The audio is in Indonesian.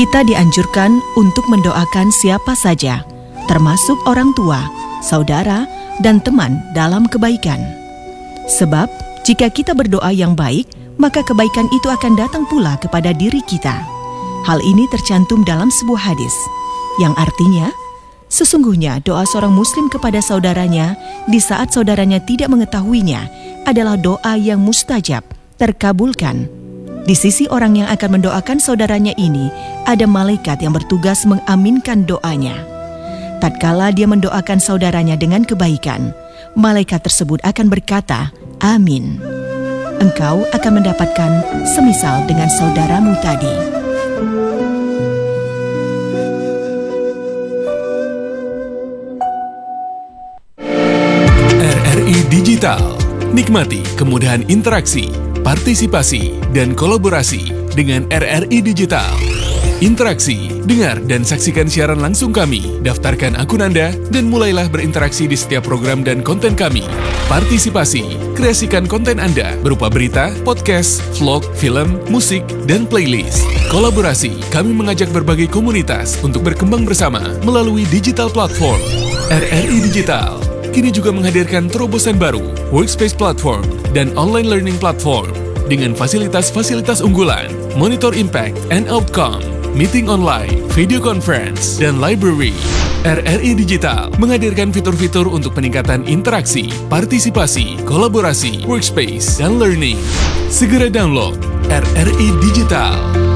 Kita dianjurkan untuk mendoakan siapa saja, termasuk orang tua, saudara, dan teman dalam kebaikan. Sebab, jika kita berdoa yang baik, maka kebaikan itu akan datang pula kepada diri kita. Hal ini tercantum dalam sebuah hadis, yang artinya, sesungguhnya doa seorang muslim kepada saudaranya di saat saudaranya tidak mengetahuinya adalah doa yang mustajab, terkabulkan. Di sisi orang yang akan mendoakan saudaranya ini, ada malaikat yang bertugas mengaminkan doanya. Tatkala dia mendoakan saudaranya dengan kebaikan, malaikat tersebut akan berkata, "Amin." Engkau akan mendapatkan semisal dengan saudaramu tadi. RRI Digital. Nikmati kemudahan interaksi, partisipasi, dan kolaborasi dengan RRI Digital. Interaksi, dengar dan saksikan siaran langsung kami, daftarkan akun Anda, dan mulailah berinteraksi di setiap program dan konten kami. Partisipasi, kreasikan konten Anda berupa berita, podcast, vlog, film, musik, dan playlist. Kolaborasi, kami mengajak berbagai komunitas untuk berkembang bersama melalui digital platform. RRI Digital kini juga menghadirkan terobosan baru, workspace platform, dan online learning platform dengan fasilitas-fasilitas unggulan, monitor impact and outcome, meeting online, video conference, dan library. RRI Digital menghadirkan fitur-fitur untuk peningkatan interaksi, partisipasi, kolaborasi, workspace, dan learning. Segera download RRI Digital.